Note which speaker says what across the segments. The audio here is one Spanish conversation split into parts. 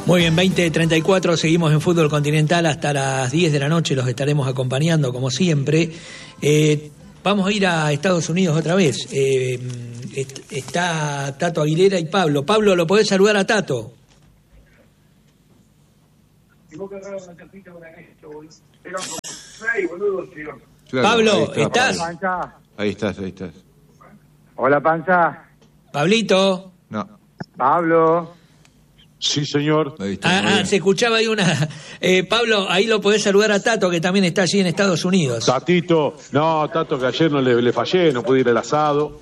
Speaker 1: Muy bien, 20:34, seguimos en Fútbol Continental hasta las 10 de la noche, los estaremos acompañando como siempre. Vamos a ir a Estados Unidos otra vez. Está Tato Aguilera y Pablo. Pablo, ¿lo podés saludar a Tato?
Speaker 2: Claro,
Speaker 1: Pablo, ¿estás?
Speaker 2: Ahí estás.
Speaker 3: Hola, Panza.
Speaker 1: Pablito.
Speaker 2: No.
Speaker 3: Pablo.
Speaker 2: Sí, señor. Ahí está,
Speaker 1: se escuchaba ahí una... Pablo, ahí lo podés saludar a Tato, que también está allí en Estados Unidos.
Speaker 2: Tatito, no, Tato, que ayer no le fallé, no pude ir al asado.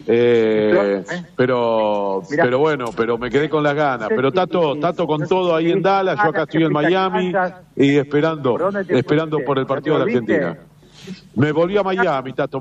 Speaker 2: Pero bueno, pero me quedé con las ganas. Pero Tato con todo ahí en Dallas, yo acá estoy en Miami y esperando por el partido de la Argentina. Me volví a Miami, Tato,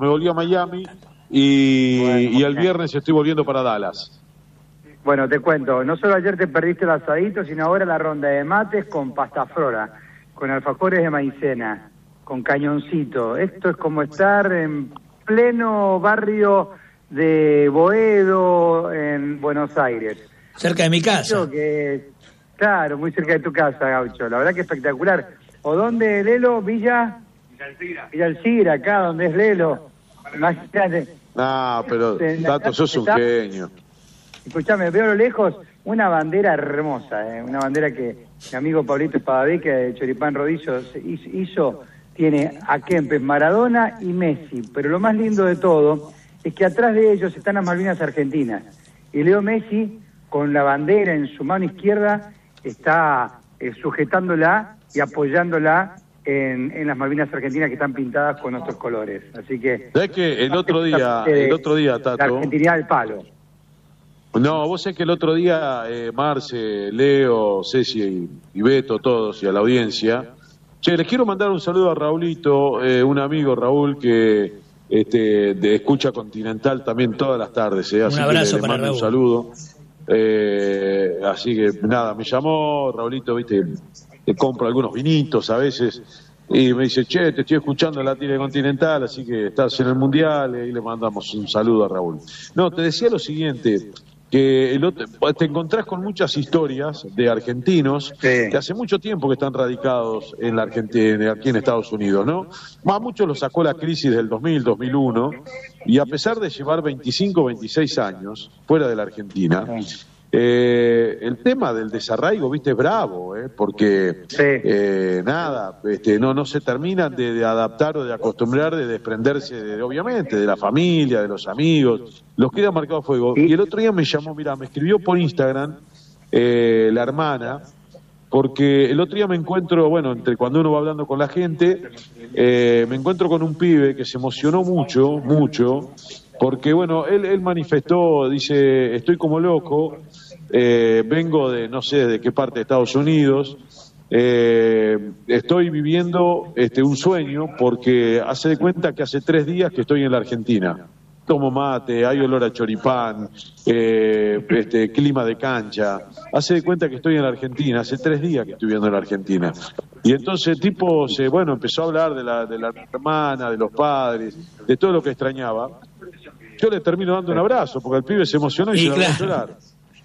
Speaker 2: y el viernes estoy volviendo para Dallas.
Speaker 3: Bueno, te cuento, no solo ayer te perdiste el asadito, sino ahora la ronda de mates con pasta flora, con alfajores de maicena, con cañoncito. Esto es como estar en pleno barrio de Boedo, en Buenos Aires.
Speaker 1: Cerca de mi casa.
Speaker 3: Claro, muy cerca de tu casa, Gaucho. La verdad que espectacular. ¿O dónde, Lelo? Villa Alcira, acá donde es Lelo. Imagínate.
Speaker 2: Ah, pero Tato, sos un genio.
Speaker 3: Escuchame, veo a lo lejos una bandera hermosa, una bandera que mi amigo Pablito Espadavé, que de Choripán Rodillo hizo, tiene a Kempes, Maradona y Messi, pero lo más lindo de todo es que atrás de ellos están las Malvinas Argentinas, y Leo Messi, con la bandera en su mano izquierda, está sujetándola y apoyándola en las Malvinas Argentinas que están pintadas con nuestros colores. Así que...
Speaker 2: ¿Sabés que el otro día, Tato?
Speaker 3: La Argentinidad del palo.
Speaker 2: No, vos sabés que el otro día, Marce, Leo, Ceci y Beto, todos, y a la audiencia, les quiero mandar un saludo a Raulito, un amigo, Raúl, que de escucha Continental también todas las tardes, así
Speaker 1: un abrazo
Speaker 2: que le
Speaker 1: para
Speaker 2: mando
Speaker 1: Raúl.
Speaker 2: Un saludo. Así que nada, me llamó Raulito, viste, que compra algunos vinitos a veces, y me dice, te estoy escuchando en la tele Continental, así que estás en el Mundial, y le mandamos un saludo a Raúl. No, te decía lo siguiente, que te encontrás con muchas historias de argentinos que hace mucho tiempo que están radicados en la Argentina, aquí en Estados Unidos, ¿no? Más muchos los sacó la crisis del 2000, 2001, y a pesar de llevar 25, 26 años fuera de la Argentina, el tema del desarraigo, viste, es bravo, porque no se terminan de adaptar o de acostumbrar, de desprenderse, obviamente, de la familia, de los amigos, los queda marcado a fuego. Y el otro día me escribió por Instagram la hermana, porque el otro día me encuentro, entre cuando uno va hablando con la gente, me encuentro con un pibe que se emocionó mucho, porque él manifestó, dice, estoy como loco, vengo de no sé de qué parte de Estados Unidos, estoy viviendo un sueño porque hace de cuenta que hace 3 días que estoy en la Argentina. Tomo mate, hay olor a choripán, clima de cancha. Hace de cuenta que estoy en la Argentina, hace 3 días que estoy viviendo en la Argentina. Y entonces el tipo empezó a hablar de la hermana, de los padres, de todo lo que extrañaba. Yo le termino dando un abrazo, porque el pibe se emocionó y se largó a llorar.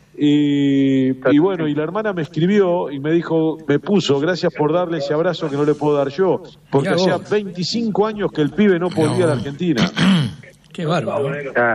Speaker 2: Y la hermana me escribió y me puso, gracias por darle ese abrazo que no le puedo dar yo, porque hacía 25 años que el pibe no volvía a la Argentina.
Speaker 1: Qué bárbaro.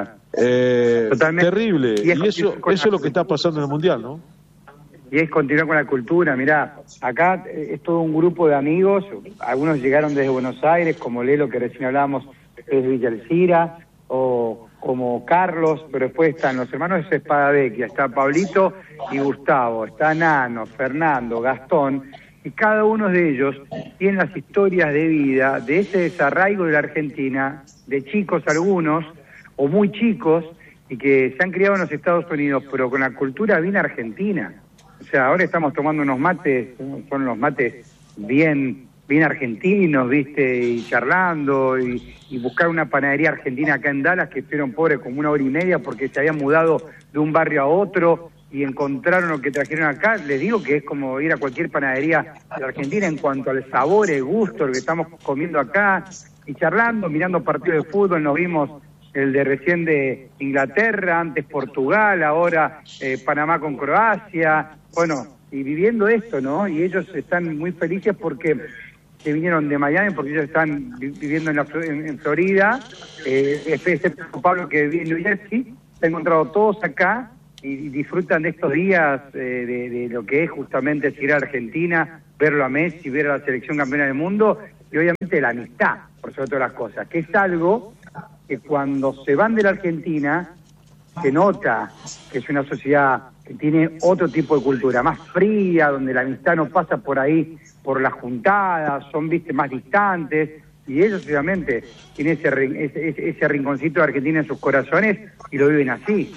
Speaker 2: Terrible. Y eso es lo que está pasando en el Mundial, ¿no?
Speaker 3: Y es continuar con la cultura. Mirá, acá es todo un grupo de amigos, algunos llegaron desde Buenos Aires, como Lelo, que recién hablábamos, es Villa Alcira, o como Carlos, pero después están los hermanos de Espadavecchia, está Pablito y Gustavo, está Nano, Fernando, Gastón, y cada uno de ellos tiene las historias de vida de ese desarraigo de la Argentina, de chicos algunos, o muy chicos, y que se han criado en los Estados Unidos, pero con la cultura bien argentina. O sea, ahora estamos tomando unos mates, son los mates bien argentinos, viste, y charlando, y buscar una panadería argentina acá en Dallas, que estuvieron pobres como 1 hora y media porque se habían mudado de un barrio a otro y encontraron lo que trajeron acá. Les digo que es como ir a cualquier panadería de Argentina en cuanto al sabor, el gusto, lo que estamos comiendo acá, y charlando, mirando partidos de fútbol. Nos vimos el de recién de Inglaterra, antes Portugal, ahora Panamá con Croacia. Bueno, y viviendo esto, ¿no? Y ellos están muy felices porque se vinieron de Miami, porque ellos están viviendo en Florida, excepto Pablo que vive en New Jersey, se han encontrado todos acá y disfrutan de estos días de lo que es justamente seguir a Argentina, verlo a Messi, ver a la selección campeona del mundo y obviamente la amistad, por sobre todas las cosas, que es algo que cuando se van de la Argentina se nota que es una sociedad que tiene otro tipo de cultura, más fría, donde la amistad no pasa por ahí, por las juntadas, son, viste, más distantes, y ellos obviamente tienen ese rinconcito de Argentina en sus corazones y lo viven así.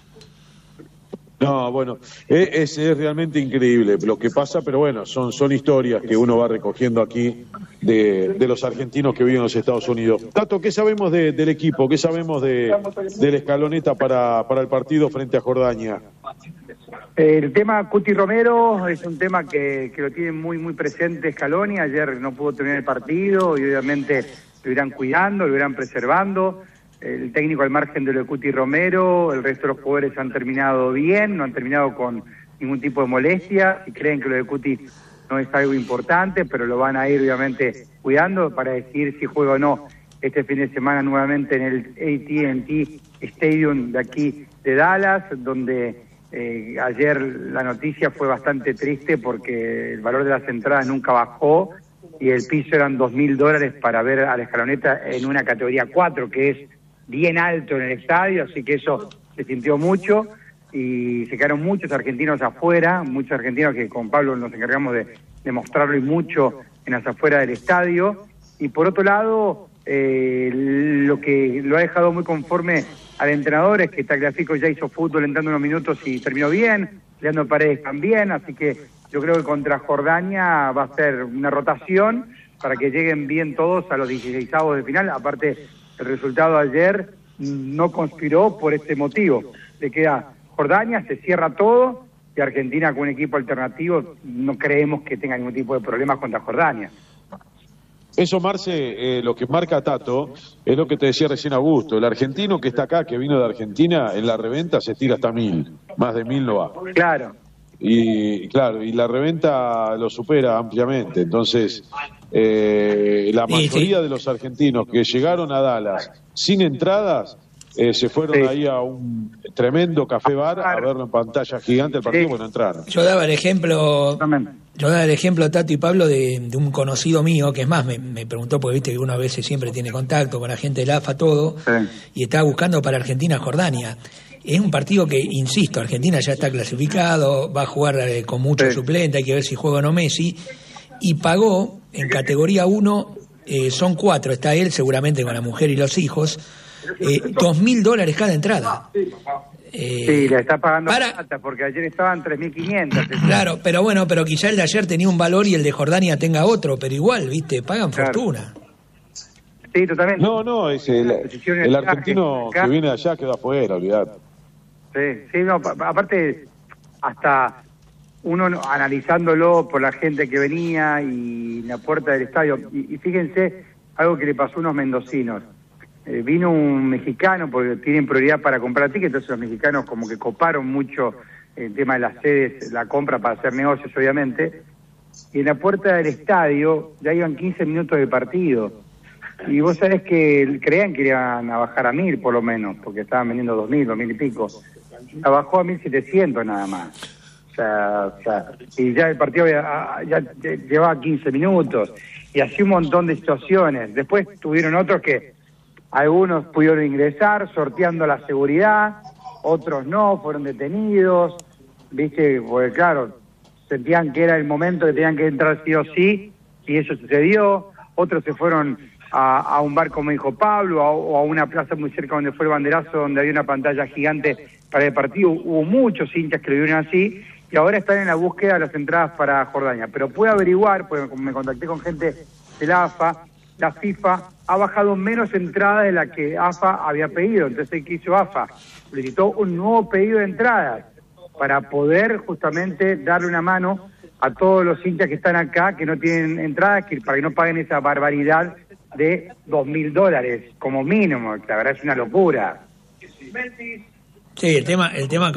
Speaker 2: No, bueno, es realmente increíble lo que pasa, pero bueno, son historias que uno va recogiendo aquí de los argentinos que viven en los Estados Unidos. Tato, ¿qué sabemos del equipo? ¿Qué sabemos de la escaloneta para el partido frente a Jordania?
Speaker 3: El tema Cuti Romero es un tema que lo tiene muy muy presente Scaloni. Ayer no pudo terminar el partido y obviamente lo irán cuidando, lo irán preservando. El técnico al margen de lo de Cuti Romero, el resto de los jugadores han terminado bien, no han terminado con ningún tipo de molestia, y creen que lo de Cuti no es algo importante, pero lo van a ir obviamente cuidando para decidir si juega o no este fin de semana nuevamente en el AT&T Stadium de aquí de Dallas, donde ayer la noticia fue bastante triste porque el valor de las entradas nunca bajó y el piso eran $2.000 para ver a la escaloneta en una categoría 4, que es bien alto en el estadio, así que eso se sintió mucho y se quedaron muchos argentinos afuera, muchos argentinos que con Pablo nos encargamos de mostrarlo y mucho en las afueras del estadio. Y por otro lado, lo que lo ha dejado muy conforme al entrenador es que Tagliafico ya hizo fútbol entrando unos minutos y terminó bien, Leandro Paredes también, así que yo creo que contra Jordania va a ser una rotación para que lleguen bien todos a los 16avos de final. Aparte, el resultado de ayer no conspiró por este motivo. Le queda Jordania, se cierra todo, y Argentina con un equipo alternativo no creemos que tenga ningún tipo de problemas contra Jordania.
Speaker 2: Eso, Marce, lo que marca Tato es lo que te decía recién Augusto. El argentino que está acá, que vino de Argentina, en la reventa se tira hasta 1.000. Más de 1.000 no va.
Speaker 3: Claro.
Speaker 2: Y claro, y la reventa lo supera ampliamente. Entonces, la mayoría de los argentinos que llegaron a Dallas sin entradas, se fueron ahí a un tremendo café bar a verlo en pantalla gigante el partido, porque no entraron.
Speaker 1: Yo daba el ejemplo, Tato y Pablo, de un conocido mío, que es más, me preguntó, porque viste que uno a veces siempre tiene contacto con la gente del AFA, todo, y estaba buscando para Argentina-Jordania. Es un partido que, insisto, Argentina ya está clasificado, va a jugar con mucho suplente, hay que ver si juega o no Messi, y pagó en categoría 1, son 4, está él seguramente con la mujer y los hijos, $2.000 cada entrada.
Speaker 3: Sí, le está pagando plata, porque ayer estaban 3.500.
Speaker 1: Claro, pero bueno, pero quizá el de ayer tenía un valor y el de Jordania tenga otro, pero igual, viste, pagan fortuna.
Speaker 3: Sí, totalmente.
Speaker 2: No, es el argentino que viene de allá queda afuera, olvidate.
Speaker 3: Sí, no, aparte, hasta uno analizándolo por la gente que venía y la puerta del estadio, y fíjense algo que le pasó a unos mendocinos. Vino un mexicano, porque tienen prioridad para comprar tickets, entonces los mexicanos como que coparon mucho el tema de las sedes, la compra para hacer negocios, obviamente, y en la puerta del estadio ya iban 15 minutos de partido, y vos sabés que creían que iban a bajar a 1.000 por lo menos, porque estaban vendiendo 2.000 y pico, la bajó a 1.700 nada más. O sea, y ya el partido ya llevaba 15 minutos, y así un montón de situaciones. Después tuvieron otros que algunos pudieron ingresar sorteando la seguridad, otros no, fueron detenidos, viste, porque claro, sentían que era el momento que tenían que entrar sí o sí, y eso sucedió. Otros se fueron a un bar, como dijo Pablo, o a una plaza muy cerca donde fue el banderazo, donde había una pantalla gigante para el partido. Hubo muchos hinchas que lo vieron así, y ahora están en la búsqueda de las entradas para Jordania. Pero pude averiguar, porque me contacté con gente de la AFA, la FIFA ha bajado menos entradas de la que AFA había pedido. Entonces, ¿qué hizo AFA? Solicitó un nuevo pedido de entradas para poder justamente darle una mano a todos los hinchas que están acá, que no tienen entradas, para que no paguen esa barbaridad de $2.000 como mínimo. La verdad es una locura.
Speaker 1: Sí, el tema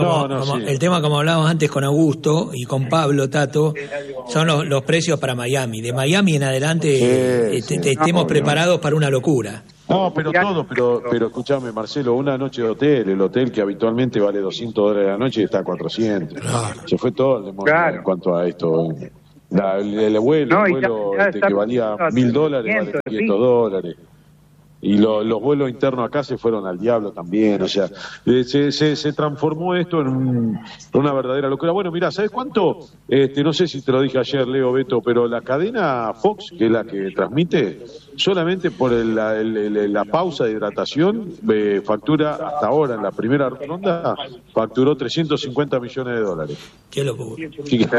Speaker 1: como hablábamos antes con Augusto y con Pablo, Tato, son los precios para Miami. De Miami en adelante estemos preparados para una locura.
Speaker 2: No, pero escúchame, Marcelo, una noche de hotel, el hotel que habitualmente vale $200 la noche está a 400. Claro. Se fue todo el demonio en cuanto a esto. El vuelo que valía $1.000 vale $500. Y los vuelos internos acá se fueron al diablo también, o sea, se transformó esto en una verdadera locura. Bueno, mirá, ¿sabes cuánto? No sé si te lo dije ayer, Leo, Beto, pero la cadena Fox, que es la que transmite, solamente por la pausa de hidratación, factura hasta ahora, en la primera ronda, facturó $350 millones.
Speaker 1: Qué locura.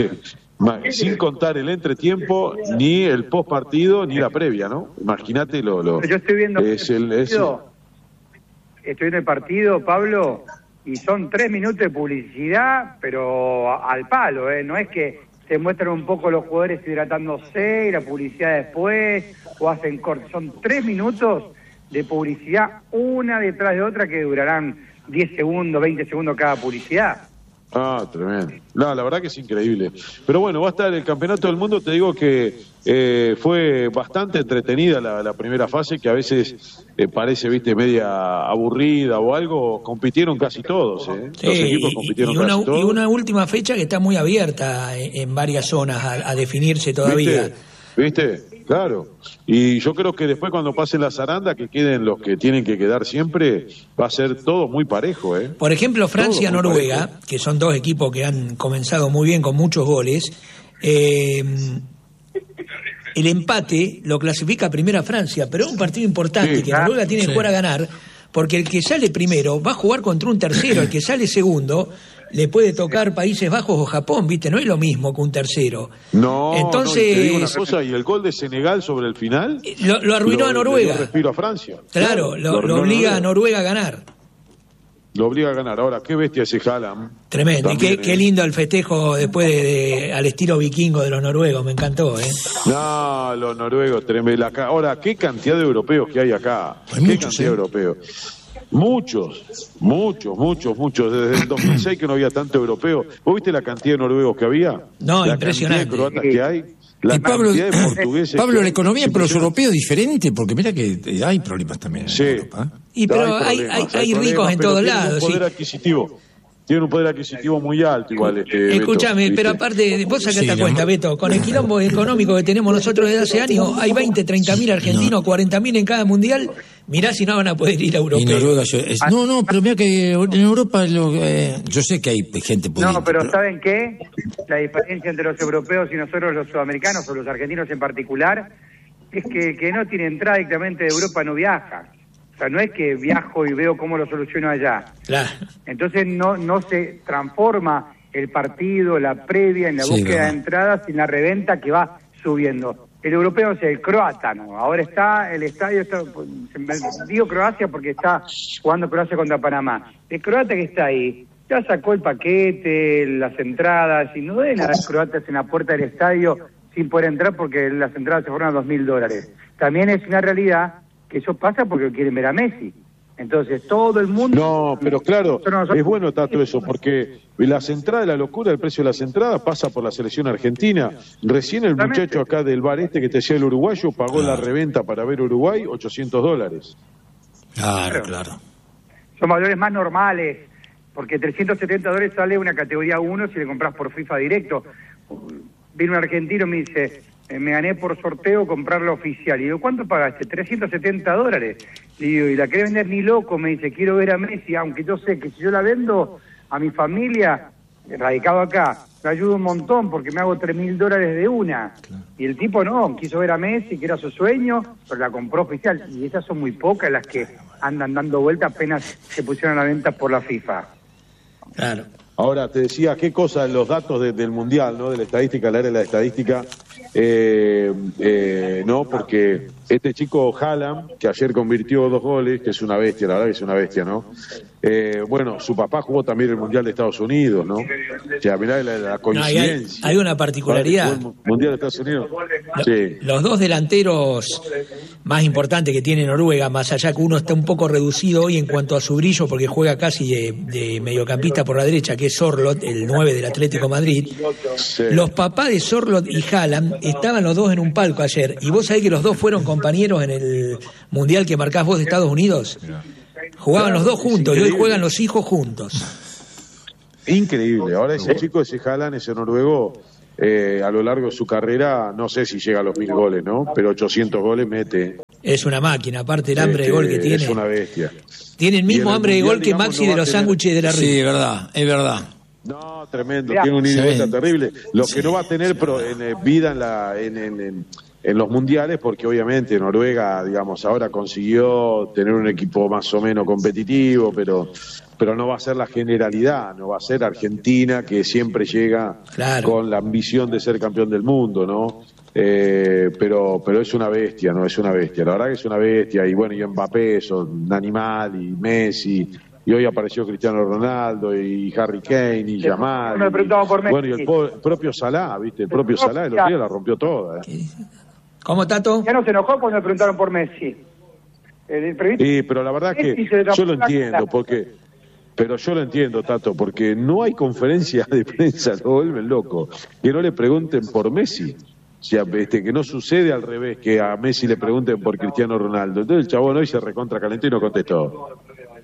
Speaker 3: Sin
Speaker 2: contar el entretiempo, ni el post partido, ni la previa, ¿no? Imagínate lo
Speaker 3: yo estoy viendo estoy viendo el partido, Pablo, y son 3 minutos de publicidad, pero al palo, no es que te muestran un poco los jugadores hidratándose y la publicidad después, o hacen cortes, son 3 minutos de publicidad, una detrás de otra, que durarán 10 segundos, 20 segundos cada publicidad.
Speaker 2: Tremendo. No, la verdad que es increíble. Pero bueno, va a estar el Campeonato del Mundo. Te digo que fue bastante entretenida la primera fase, que a veces parece, media aburrida o algo. Compitieron casi todos,
Speaker 1: Sí,
Speaker 2: los equipos compitieron casi todos.
Speaker 1: Y una última fecha que está muy abierta en varias zonas a definirse todavía.
Speaker 2: ¿Viste? Claro. Y yo creo que después, cuando pasen la zaranda, que queden los que tienen que quedar siempre, va a ser todo muy parejo,
Speaker 1: Por ejemplo, Francia-Noruega, que son dos equipos que han comenzado muy bien con muchos goles, el empate lo clasifica a primera Francia, pero es un partido importante que Noruega tiene que jugar a ganar, porque el que sale primero va a jugar contra un tercero, el que sale segundo le puede tocar Países Bajos o Japón, no es lo mismo que un tercero.
Speaker 2: No, entonces, y te digo una cosa, y el gol de Senegal sobre el final
Speaker 1: lo arruinó a Noruega.
Speaker 2: Le respiro a Francia.
Speaker 1: Claro, lo obliga a Noruega a ganar.
Speaker 2: Lo obliga a ganar. Ahora, qué bestia ese Haaland.
Speaker 1: Tremendo. También, y qué lindo el festejo después al estilo vikingo de los noruegos, me encantó,
Speaker 2: No, los noruegos, tremendo. Ahora, qué cantidad de europeos que hay acá.
Speaker 4: Hay muchos,
Speaker 2: cantidad de europeos. Muchos. Desde el 2006 que no había tanto europeo. ¿Vos viste la cantidad de noruegos que había?
Speaker 1: No,
Speaker 2: la
Speaker 1: impresionante.
Speaker 2: Cantidad de croatas que hay. La
Speaker 4: y Pablo,
Speaker 2: cantidad de portugueses.
Speaker 4: Pablo, la economía para los europeos es diferente, porque mira que hay problemas también en Europa.
Speaker 1: Pero hay ricos en todos lados.
Speaker 2: Tienen un poder adquisitivo muy alto, igual.
Speaker 1: Escúchame,
Speaker 2: Beto,
Speaker 1: pero aparte, vos sacaste cuenta, Beto, con el quilombo económico que tenemos nosotros desde hace años, hay 20, 30.000 argentinos, 40.000 en cada mundial. Mirá si no van a poder ir a Europa.
Speaker 4: Pero mira que en Europa yo sé que hay gente pudiente.
Speaker 3: No, pero ¿saben qué? La diferencia entre los europeos y nosotros, los sudamericanos, o los argentinos en particular, es que el que no tiene entrada directamente de Europa no viaja. O sea, no es que viajo y veo cómo lo soluciono allá.
Speaker 1: Claro.
Speaker 3: Entonces no se transforma el partido, la previa, en la búsqueda de entradas, en la reventa que va subiendo. El europeo es el croata, ¿no? Ahora está, el estadio está, digo Croacia porque está jugando Croacia contra Panamá. El croata que está ahí ya sacó el paquete, las entradas, y no deben haber croatas en la puerta del estadio sin poder entrar porque las entradas se fueron a $2.000. También es una realidad que eso pasa porque quieren ver a Messi. Entonces todo el mundo...
Speaker 2: No, pero claro, es bueno, Tato, eso, porque las entradas, la locura del precio de las entradas pasa por la selección argentina. Recién el muchacho acá del bar que te decía el uruguayo pagó la reventa para ver Uruguay $800.
Speaker 4: Claro.
Speaker 3: Son valores más normales, porque $370 sale una categoría 1 si le compras por FIFA directo. Vino un argentino y me dice... me gané por sorteo comprar la oficial. Y digo, ¿cuánto pagaste? $370. Y digo, ¿y la querés vender? Ni loco. Me dice, quiero ver a Messi, aunque yo sé que si yo la vendo a mi familia, radicado acá, me ayuda un montón porque me hago $3.000 de una. Claro. Y el tipo no, quiso ver a Messi, que era su sueño, pero la compró oficial. Y esas son muy pocas las que andan dando vuelta apenas se pusieron a la venta por la FIFA.
Speaker 1: Claro.
Speaker 2: Ahora, te decía, qué cosa los datos del Mundial, ¿no? De la estadística, la era de la estadística, ¿no? Porque este chico Haaland, que ayer convirtió 2 goles, que es una bestia, la verdad que es una bestia, ¿no? Bueno, su papá jugó también el Mundial de Estados Unidos, ¿no? O sea, mirá la coincidencia.
Speaker 1: Hay una particularidad.
Speaker 2: El Mundial de Estados Unidos. Sí.
Speaker 1: Los 2 delanteros más importantes que tiene Noruega, más allá que uno está un poco reducido hoy en cuanto a su brillo, porque juega casi de mediocampista por la derecha, que es Sorloth, el 9 del Atlético Madrid. Sí. Los papás de Sorloth y Haaland estaban los 2 en un palco ayer, y vos sabés que los 2 fueron compañeros en el Mundial que marcás vos de Estados Unidos. Jugaban los 2 juntos y hoy juegan los hijos juntos.
Speaker 2: Increíble. Ahora ese chico, ese Haaland, ese noruego, a lo largo de su carrera, no sé si llega a los 1000 goles, ¿no? Pero 800 goles mete.
Speaker 1: Es una máquina, aparte el hambre de gol que tiene.
Speaker 2: Es una bestia.
Speaker 1: Tiene el mismo hambre de gol que Maxi de los sándwiches de la Ría.
Speaker 4: Sí, es verdad.
Speaker 2: No, tremendo, tiene un ida y vuelta terrible. Lo que no va a tener en vida en los mundiales, porque obviamente Noruega, digamos, ahora consiguió tener un equipo más o menos competitivo, pero no va a ser la generalidad, no va a ser Argentina, que siempre llega con la ambición de ser campeón del mundo, ¿no? Pero es una bestia, ¿no? Es una bestia, la verdad que es una bestia, y bueno, y Mbappé es un animal, y Messi, y hoy apareció Cristiano Ronaldo, y Harry Kane, y Yamal, bueno, y el propio Salah, ¿viste? El propio Salah el otro día la rompió toda,
Speaker 1: ¿Cómo, Tato?
Speaker 3: Ya no se enojó cuando me preguntaron por Messi.
Speaker 2: Sí, pero la verdad es que yo lo entiendo, pero yo lo entiendo, Tato, porque no hay conferencias de prensa, lo vuelven loco, que no le pregunten por Messi. O sea, que no sucede al revés, que a Messi le pregunten por Cristiano Ronaldo. Entonces el chabón hoy se recontra calentó y no contestó.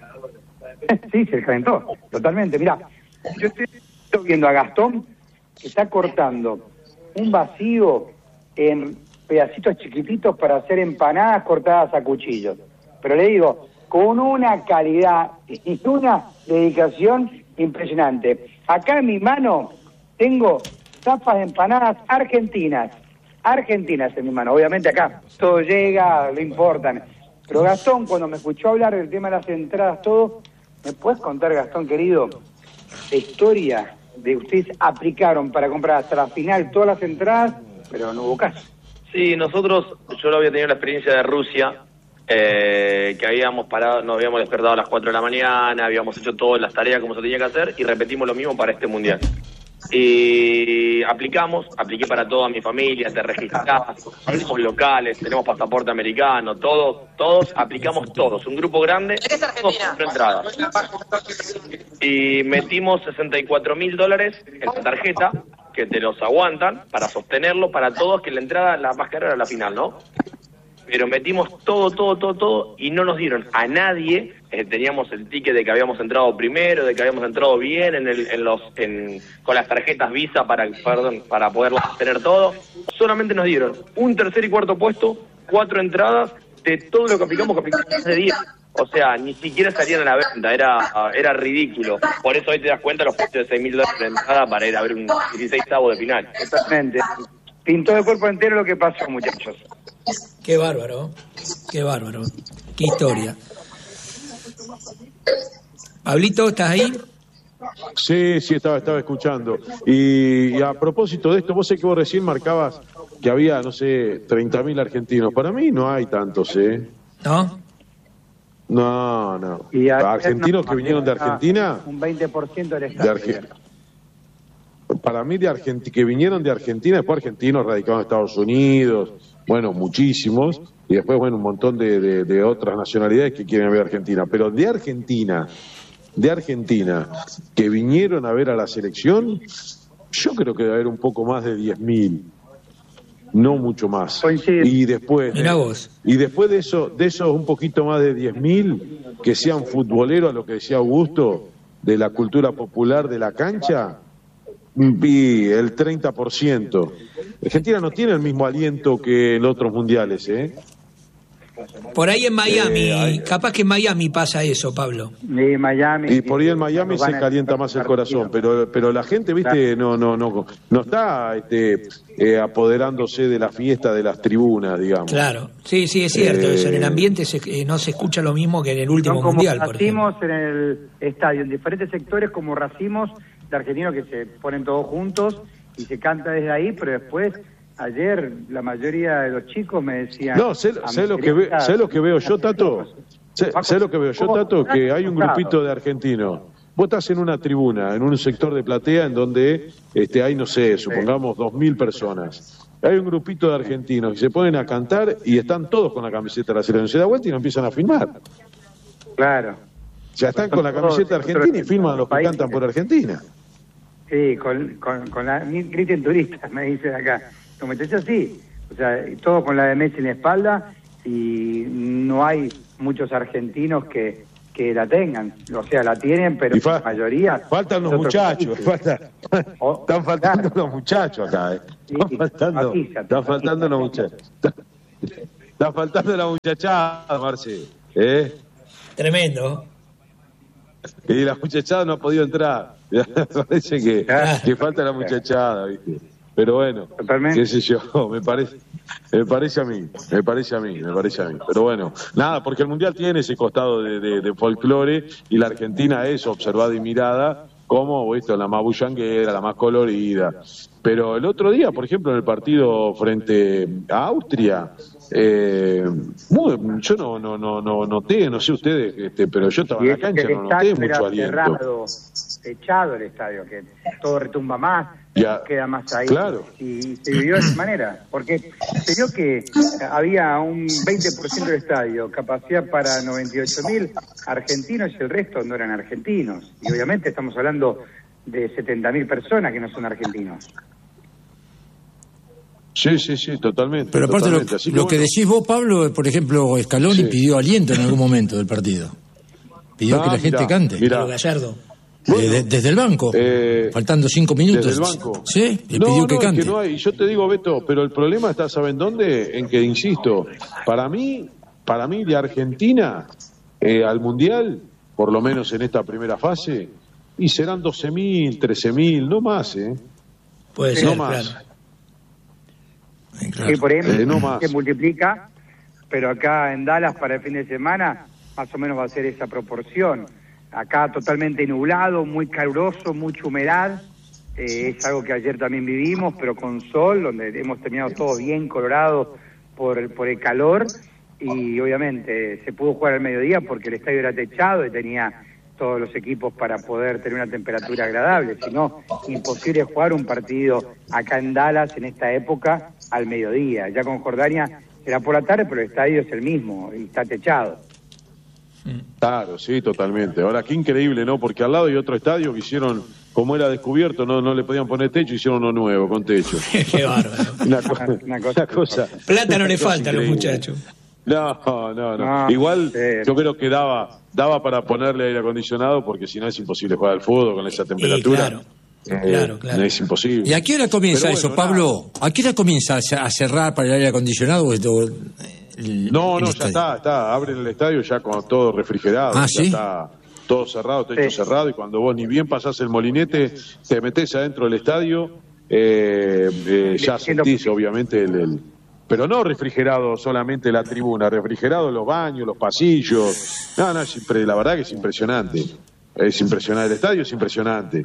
Speaker 3: Sí, se calentó, totalmente. Mirá, yo estoy viendo a Gastón que está cortando un vacío en pedacitos chiquititos para hacer empanadas cortadas a cuchillos. Pero le digo, con una calidad y una dedicación impresionante. Acá en mi mano tengo tapas de empanadas argentinas en mi mano. Obviamente acá todo llega, no importan. Pero Gastón, cuando me escuchó hablar del tema de las entradas, todo, ¿me puedes contar, Gastón, querido, la historia de ustedes aplicaron para comprar hasta la final todas las entradas, pero no hubo caso?
Speaker 5: Sí, yo lo había tenido la experiencia de Rusia, que habíamos parado, nos habíamos despertado a las 4 de la mañana, habíamos hecho todas las tareas como se tenía que hacer y repetimos lo mismo para este mundial. Y apliqué para toda mi familia, te registrás, somos locales, tenemos pasaporte americano, todos aplicamos todos, un grupo grande, todos con entradas. Y metimos $64.000 en la tarjeta, que te los aguantan para sostenerlo para todos, que la entrada, la más cara era la final, ¿no? Pero metimos todo y no nos dieron a nadie. Teníamos el ticket de que habíamos entrado primero, de que habíamos entrado bien con las tarjetas Visa para poderlo tener todo. Solamente nos dieron un tercer y cuarto puesto, 4 entradas de todo lo que aplicamos ese día. O sea, ni siquiera salían a la venta, era ridículo. Por eso hoy te das cuenta los precios de $6.000 de entrada para ir a ver un 16avo de final.
Speaker 3: Exactamente. Pintó de cuerpo entero lo que pasó, muchachos.
Speaker 1: Qué bárbaro, qué historia. Pablito, ¿estás ahí?
Speaker 2: Sí, estaba escuchando. Y a propósito de esto, vos sé que vos recién marcabas que había, no sé, 30.000 argentinos. Para mí no hay tantos,
Speaker 1: ¿No?
Speaker 2: No.
Speaker 3: ¿Y
Speaker 2: argentinos que vinieron de Argentina?
Speaker 3: Un 20% del estado.
Speaker 2: Para mí, que vinieron de Argentina, después argentinos radicados en Estados Unidos, bueno, muchísimos, y después, bueno, un montón de otras nacionalidades que quieren ver a Argentina. Pero de Argentina, que vinieron a ver a la selección, yo creo que debe haber un poco más de 10.000. No mucho más. Y después de eso un poquito más de 10.000 que sean futboleros, a lo que decía Augusto, de la cultura popular de la cancha, y el 30%. Argentina no tiene el mismo aliento que en otros mundiales,
Speaker 1: Por ahí en Miami, capaz que en Miami pasa eso, Pablo.
Speaker 2: Y por ahí en Miami se calienta más el corazón, pero la gente, viste, no está apoderándose de la fiesta de las tribunas, digamos.
Speaker 1: Claro, sí, es cierto, eso. En el ambiente no se escucha lo mismo que en el último mundial, por ejemplo.
Speaker 3: Racimos en el estadio, en diferentes sectores, como racimos de argentinos que se ponen todos juntos y se canta desde ahí, pero después Ayer la mayoría de los chicos me decían...
Speaker 2: No, sé lo que veo yo, Tato. Sé lo que veo yo, Tato, que hay un grupito de argentinos. Vos estás en una tribuna, en un sector de platea en donde hay, no sé, supongamos 2.000 personas. Hay un grupito de argentinos que se ponen a cantar y están todos con la camiseta de la selección. Se da vuelta y no empiezan a filmar.
Speaker 3: Claro.
Speaker 2: Ya están con la camiseta argentina y filman a los que cantan por Argentina.
Speaker 3: Sí, con la griten turistas, me dicen acá. Como te decía, sí. O sea, todo con la de Messi en la espalda y no hay muchos argentinos que la tengan. O sea, la tienen, pero la mayoría...
Speaker 2: Faltan los muchachos. Están faltando los muchachos acá. Están faltando los muchachos. Está faltando la muchachada, Marce.
Speaker 1: Tremendo.
Speaker 2: Y la muchachada no ha podido entrar. Parece que falta la muchachada, ¿viste? Pero bueno,
Speaker 3: totalmente.
Speaker 2: Qué sé yo, me parece a mí. Pero bueno, nada, porque el Mundial tiene ese costado de folclore y la Argentina es observada y mirada como, ¿viste? La más bullanguera, la más colorida. Pero el otro día, por ejemplo, en el partido frente a Austria, yo no noté, no sé ustedes, pero yo estaba en la cancha, no noté mucho aliento.
Speaker 3: Techado el estadio, que todo retumba más, queda más ahí.
Speaker 2: Claro.
Speaker 3: Y se vivió de esa manera, porque se vio que había un 20% del estadio, capacidad para 98.000 argentinos y el resto no eran argentinos. Y obviamente estamos hablando de 70.000 personas que no son argentinos.
Speaker 2: Sí, totalmente.
Speaker 4: Pero aparte lo que decís vos, Pablo, por ejemplo, Scaloni pidió aliento en algún momento del partido. Pidió que la gente cante.
Speaker 1: Pero Gallardo.
Speaker 4: Desde el banco, faltando 5 minutos.
Speaker 2: Desde el banco.
Speaker 4: Sí, y pidió que cante.
Speaker 2: Es que no hay. Y yo te digo, Beto, pero el problema está, ¿saben dónde? En que, insisto, para mí de Argentina al Mundial, por lo menos en esta primera fase, y serán 12.000, 13.000, no más,
Speaker 1: Puede ser,
Speaker 2: no más.
Speaker 1: Claro.
Speaker 3: Sí, por ejemplo,
Speaker 2: no más.
Speaker 3: Se multiplica, pero acá en Dallas para el fin de semana más o menos va a ser esa proporción. Acá totalmente nublado, muy caluroso, mucha humedad, es algo que ayer también vivimos, pero con sol, donde hemos terminado todo bien colorado por el calor, y obviamente se pudo jugar al mediodía porque el estadio era techado y tenía todos los equipos para poder tener una temperatura agradable, si no, imposible jugar un partido acá en Dallas en esta época al mediodía. Ya con Jordania era por la tarde, pero el estadio es el mismo y está techado.
Speaker 2: Claro, sí, totalmente. Ahora, qué increíble, ¿no? Porque al lado hay otro estadio que hicieron, como era descubierto, no le podían poner techo, hicieron uno nuevo, con techo.
Speaker 1: Qué bárbaro.
Speaker 2: Una cosa.
Speaker 1: Plata no le falta a los muchachos.
Speaker 2: No. Igual yo creo que daba para ponerle aire acondicionado, porque si no es imposible jugar al fútbol con esa temperatura. Claro.
Speaker 4: Es
Speaker 2: imposible.
Speaker 4: ¿Y a qué hora comienza eso, Pablo? ¿A qué hora comienza a cerrar para el aire acondicionado?
Speaker 2: No, ya está. Abren el estadio ya con todo refrigerado.
Speaker 4: ¿Sí?
Speaker 2: Está todo cerrado, techo cerrado, y cuando vos ni bien pasás el molinete, te metés adentro del estadio, ya sentís obviamente pero no refrigerado solamente la tribuna, refrigerado los baños, los pasillos. La verdad que es impresionante. Es impresionante, el estadio es impresionante.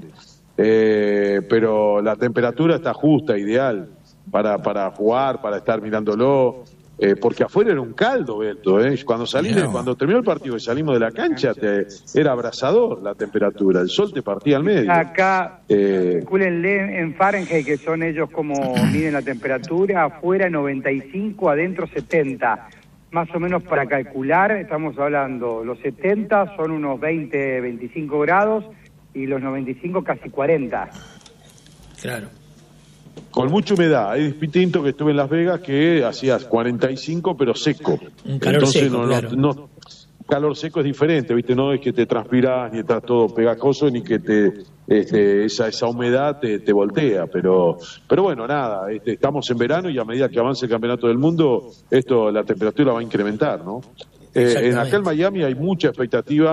Speaker 2: Pero la temperatura está justa, ideal para jugar, para estar mirándolo. Porque afuera era un caldo, Beto. Cuando terminó el partido y salimos de la cancha, era abrasador la temperatura, el sol te partía al medio.
Speaker 3: Acá, calcúlenle en Fahrenheit, que son ellos como miden la temperatura, afuera 95, adentro 70. Más o menos para calcular, estamos hablando, los 70 son unos 20, 25 grados y los 95 casi 40.
Speaker 1: Claro.
Speaker 2: Con mucha humedad. Es distinto que estuve en Las Vegas, que hacías 45 pero seco.
Speaker 1: Un calor seco, claro.
Speaker 2: Calor seco es diferente, ¿viste? No es que te transpiras ni estás todo pegajoso, ni que esa humedad te voltea, pero bueno, nada, estamos en verano y a medida que avance el campeonato del mundo, la temperatura va a incrementar, ¿no? Acá en Miami hay mucha expectativa,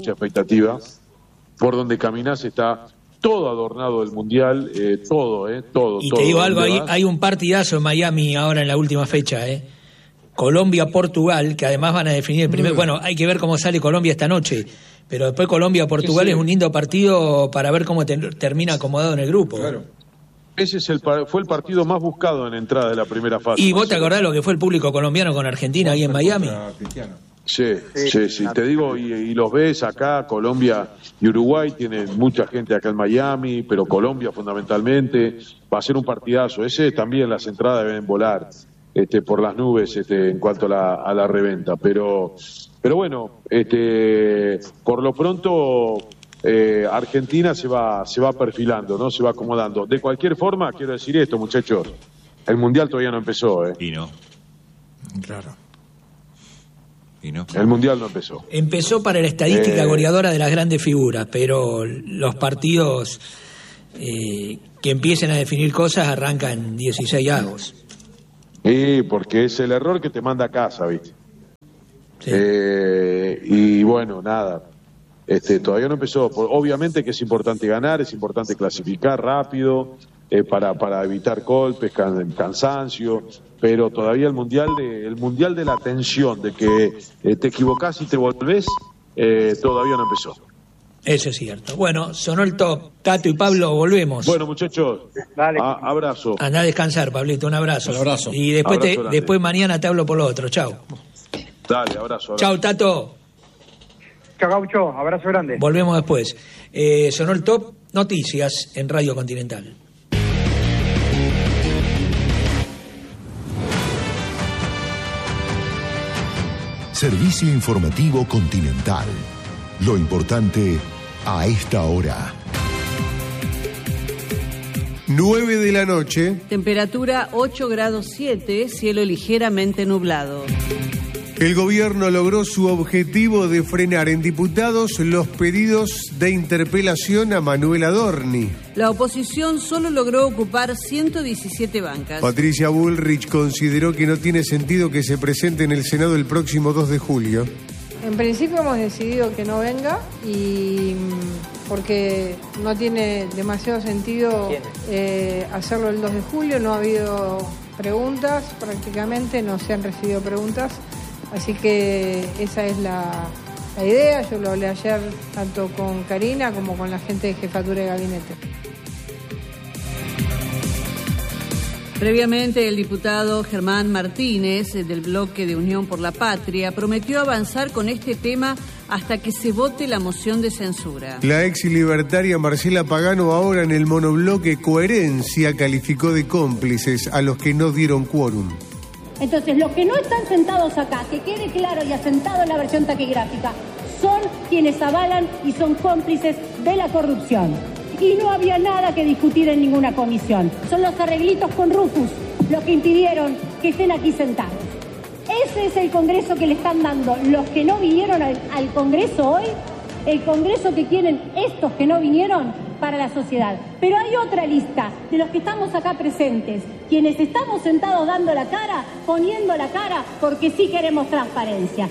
Speaker 2: por donde caminás está todo adornado del Mundial, todo.
Speaker 1: Y te digo algo, hay un partidazo en Miami ahora en la última fecha, Colombia-Portugal, que además van a definir el primer... Bueno, hay que ver cómo sale Colombia esta noche, pero después Colombia-Portugal es un lindo partido para ver cómo termina acomodado en el grupo.
Speaker 2: Claro. Ese fue el partido más buscado en entrada de la primera fase.
Speaker 1: ¿Y vos te acordás lo que fue el público colombiano con Argentina ahí en Miami?
Speaker 2: Sí. Te digo, y los ves acá, Colombia y Uruguay tienen mucha gente acá en Miami, pero Colombia fundamentalmente va a ser un partidazo. Ese también las entradas deben volar por las nubes en cuanto a la reventa. Pero bueno, por lo pronto Argentina se va perfilando, ¿no? Se va acomodando. De cualquier forma, quiero decir esto, muchachos, el Mundial todavía no empezó, ¿eh?
Speaker 6: Y no.
Speaker 4: Claro.
Speaker 6: Y no.
Speaker 2: El Mundial no empezó.
Speaker 1: Empezó para la estadística goleadora de las grandes figuras, pero los partidos que empiecen a definir cosas arrancan 16 avos.
Speaker 2: Sí, porque es el error que te manda a casa, ¿viste?
Speaker 1: Sí.
Speaker 2: Y bueno, nada. Todavía no empezó. Obviamente que es importante ganar, es importante clasificar rápido para evitar golpes, cansancio, pero todavía el mundial de la tensión, de que te equivocás y te volvés, todavía no empezó.
Speaker 1: Eso es cierto. Bueno, sonó el top. Tato y Pablo, volvemos.
Speaker 2: Bueno, muchachos,
Speaker 3: Dale.
Speaker 2: Abrazo.
Speaker 1: Andá a descansar, Pablito, un abrazo.
Speaker 4: Un abrazo.
Speaker 1: Y después,
Speaker 2: Abrazo
Speaker 1: después mañana te hablo por lo otro. Chau.
Speaker 2: Dale, abrazo.
Speaker 1: Chau, Tato.
Speaker 3: Chao, Gaucho, abrazo grande.
Speaker 1: Volvemos después. Sonó el top, noticias en Radio Continental.
Speaker 7: Servicio informativo Continental. Lo importante a esta hora.
Speaker 8: 9 de la noche.
Speaker 9: Temperatura 8 grados 7, cielo ligeramente nublado.
Speaker 8: El gobierno logró su objetivo de frenar en diputados los pedidos de interpelación a Manuel Adorni.
Speaker 9: La oposición solo logró ocupar 117 bancas.
Speaker 8: Patricia Bullrich consideró que no tiene sentido que se presente en el Senado el próximo 2 de julio.
Speaker 10: En principio hemos decidido que no venga y porque no tiene demasiado sentido hacerlo el 2 de julio, no ha habido preguntas, prácticamente no se han recibido preguntas. Así que esa es la idea. Yo lo hablé ayer tanto con Karina como con la gente de Jefatura de Gabinete.
Speaker 9: Previamente, el diputado Germán Martínez, del bloque de Unión por la Patria, prometió avanzar con este tema hasta que se vote la moción de censura.
Speaker 8: La ex libertaria Marcela Pagano, ahora en el monobloque Coherencia, calificó de cómplices a los que no dieron quórum.
Speaker 11: Entonces, los que no están sentados acá, que quede claro y asentado en la versión taquigráfica, son quienes avalan y son cómplices de la corrupción. Y no había nada que discutir en ninguna comisión. Son los arreglitos con Rufus los que impidieron que estén aquí sentados. Ese es el Congreso que le están dando los que no vinieron al Congreso hoy, el Congreso que quieren estos que no vinieron para la sociedad. Pero hay otra lista de los que estamos acá presentes, quienes estamos sentados dando la cara, poniendo la cara, porque sí queremos transparencia.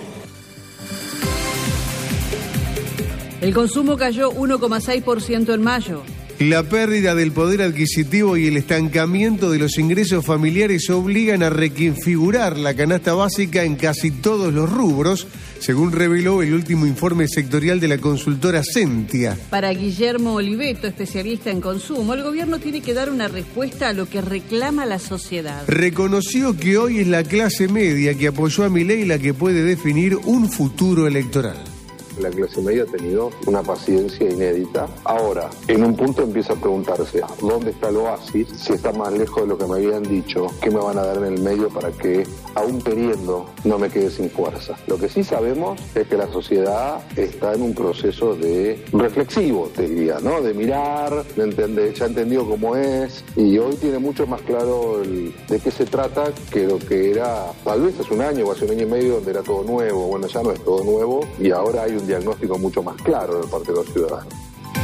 Speaker 9: El consumo cayó 1,6% en mayo.
Speaker 8: La pérdida del poder adquisitivo y el estancamiento de los ingresos familiares obligan a reconfigurar la canasta básica en casi todos los rubros, según reveló el último informe sectorial de la consultora Sentia.
Speaker 9: Para Guillermo Oliveto, especialista en consumo, el gobierno tiene que dar una respuesta a lo que reclama la sociedad.
Speaker 8: Reconoció que hoy es la clase media que apoyó a Milei la que puede definir un futuro electoral.
Speaker 12: La clase media ha tenido una paciencia inédita. Ahora, en un punto empieza a preguntarse, ¿dónde está el oasis? Si está más lejos de lo que me habían dicho, ¿qué me van a dar en el medio para que, aún queriendo, no me quede sin fuerza? Lo que sí sabemos es que la sociedad está en un proceso de reflexivo, te diría, ¿no? De mirar, de entender, ya entendió cómo es, y hoy tiene mucho más claro de qué se trata que lo que era, tal vez hace un año o hace un año y medio, donde era todo nuevo. Bueno, ya no es todo nuevo, y ahora hay un diagnóstico mucho más claro de parte de los ciudadanos.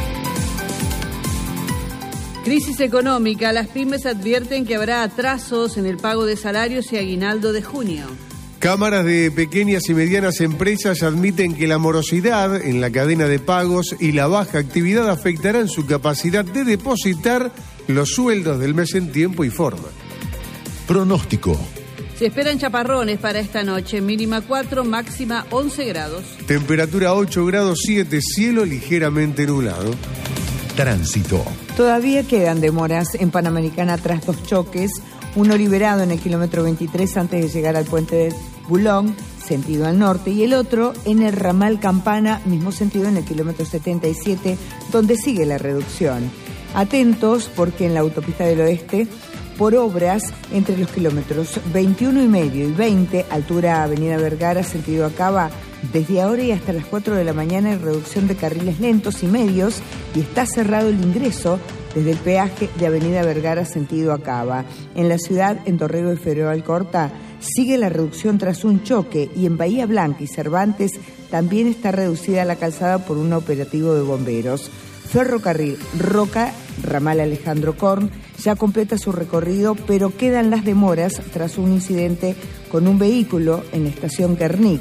Speaker 9: Crisis económica. Las pymes advierten que habrá atrasos en el pago de salarios y aguinaldo de junio.
Speaker 8: Cámaras de pequeñas y medianas empresas admiten que la morosidad en la cadena de pagos y la baja actividad afectarán su capacidad de depositar los sueldos del mes en tiempo y forma.
Speaker 7: Pronóstico.
Speaker 9: Se esperan chaparrones para esta noche, mínima 4, máxima 11 grados.
Speaker 8: Temperatura 8 grados 7, cielo ligeramente nublado.
Speaker 7: Tránsito.
Speaker 13: Todavía quedan demoras en Panamericana tras 2 choques, uno liberado en el kilómetro 23 antes de llegar al puente de Boulogne, sentido al norte, y el otro en el ramal Campana, mismo sentido en el kilómetro 77, donde sigue la reducción. Atentos porque en la autopista del oeste, por obras entre los kilómetros 21,5 y 20, altura Avenida Vergara, sentido a Cava, desde ahora y hasta las 4 de la mañana hay reducción de carriles lentos y medios y está cerrado el ingreso desde el peaje de Avenida Vergara, sentido a Cava. En la ciudad, en Dorrego y Federal Alcorta, sigue la reducción tras un choque y en Bahía Blanca y Cervantes también está reducida la calzada por un operativo de bomberos. Ferrocarril Roca, ramal Alejandro Korn, ya completa su recorrido, pero quedan las demoras tras un incidente con un vehículo en la estación Guernica.